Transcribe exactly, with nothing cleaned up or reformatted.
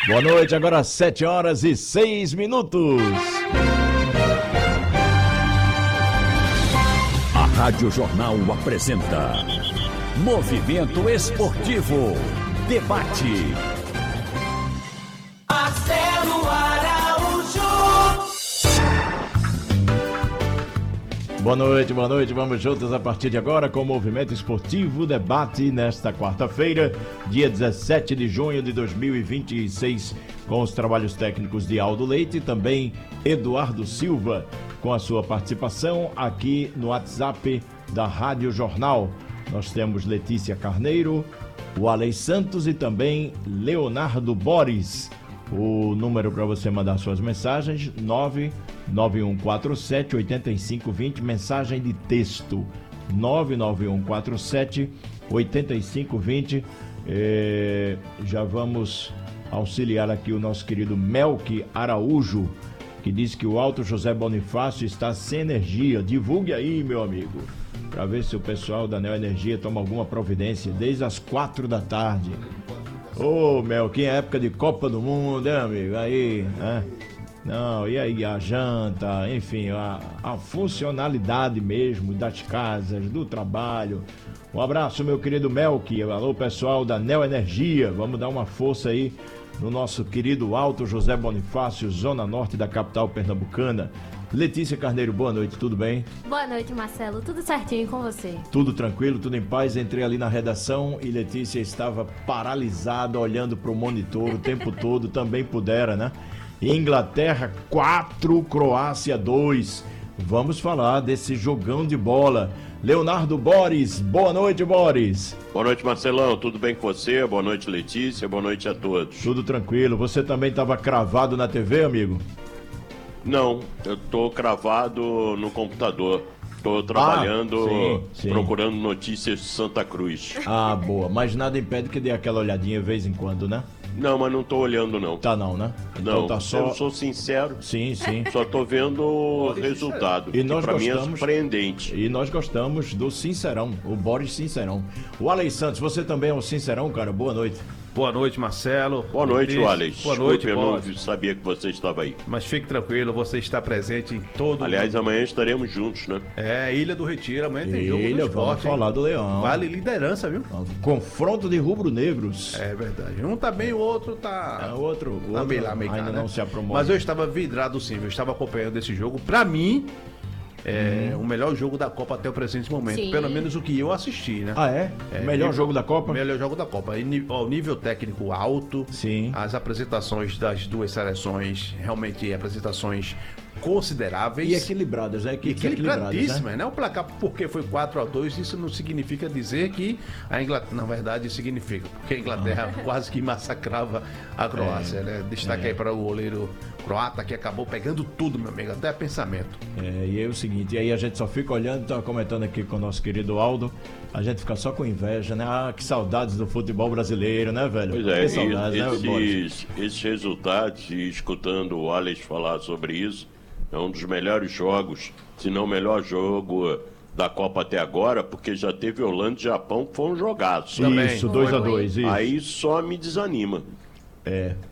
Boa noite, agora sete horas e seis minutos. A Rádio Jornal apresenta Movimento Esportivo. Debate. Marcelo Araújo. Boa noite, boa noite. Vamos juntos a partir de agora com o Movimento Esportivo Debate nesta quarta-feira, dia dezessete de junho de dois mil e vinte e seis, com os trabalhos técnicos de Aldo Leite e também Eduardo Silva, com a sua participação aqui no WhatsApp da Rádio Jornal. Nós temos Letícia Carneiro, o Alei Santos e também Leonardo Boris. O número para você mandar suas mensagens, nove nove um quatro sete oito cinco dois zero, mensagem de texto, nove nove um quatro sete oito cinco dois zero. É, já vamos auxiliar aqui o nosso querido Melqui Araújo, que diz que o Alto José Bonifácio está sem energia. Divulgue aí, meu amigo, para ver se o pessoal da Neo Energia toma alguma providência desde as quatro da tarde. Ô, oh, Melqui, é época de Copa do Mundo, hein, amigo? Aí, né? Não, e aí a janta, enfim, a, a funcionalidade mesmo das casas, do trabalho. Um abraço, meu querido Melqui. Alô, pessoal da Neo Energia. Vamos dar uma força aí no nosso querido Alto José Bonifácio, zona norte da capital pernambucana. Letícia Carneiro, boa noite, tudo bem? Boa noite, Marcelo. Tudo certinho com você? Tudo tranquilo, tudo em paz. Entrei ali na redação e Letícia estava paralisada, olhando para o monitor o tempo todo. Também pudera, né? Inglaterra quatro, Croácia dois. Vamos falar desse jogão de bola. Leonardo Boris, boa noite, Boris. Boa noite, Marcelão, tudo bem com você? Boa noite, Letícia, boa noite a todos. Tudo tranquilo, você também estava cravado na T V, amigo? Não, eu tô cravado no computador. Tô trabalhando, ah, sim, sim. procurando notícias de Santa Cruz. Ah, boa, mas nada impede que dê aquela olhadinha de vez em quando, né? Não, mas não tô olhando, não. Tá não, né? Então não, tá só... eu sou sincero. Sim, sim. Só tô vendo o resultado, e nós que pra gostamos, mim é surpreendente. E nós gostamos do Sincerão, o Boris Sincerão. O Alei Santos, você também é um Sincerão, cara? Boa noite. Boa noite, Marcelo. Boa noite, Alex. Boa noite, eu não sabia que você estava aí. Mas fique tranquilo, você está presente em todo... Aliás, amanhã estaremos juntos, né? É, Ilha do Retiro, amanhã tem jogo do Ilha, esporte. vamos falar do Leão. Vale liderança, viu? Confronto de rubro-negros. É verdade. Um tá bem, o outro tá... É, o outro, o tá outro lá, meio ainda cá, não né? se aprumou. Mas eu estava vidrado sim, eu estava acompanhando esse jogo. Pra mim... É hum. o melhor jogo da Copa até o presente momento. Sim. Pelo menos o que eu assisti, né? Ah, é? é melhor nível, jogo da Copa? Melhor jogo da Copa. O nível técnico alto. Sim. As apresentações das duas seleções, realmente apresentações consideráveis. E equilibradas, né? Equilibradíssimas, né? O placar, porque foi quatro a dois, isso não significa dizer que a Inglaterra, na verdade, significa, porque a Inglaterra ah. quase que massacrava a Croácia, é, né? Destaque é. aí para o goleiro croata, que acabou pegando tudo, meu amigo, até pensamento. É, e é o seguinte, e aí a gente só fica olhando, tava comentando aqui com o nosso querido Aldo, a gente fica só com inveja, né? Ah, que saudades do futebol brasileiro, né, velho? Pois é, que saudades, esses, né, esses resultados, e escutando o Alex falar sobre isso, é um dos melhores jogos, se não o melhor jogo da Copa até agora, porque já teve Holanda e Japão que foram jogados. Isso, dois a dois, isso. Aí só me desanima. É,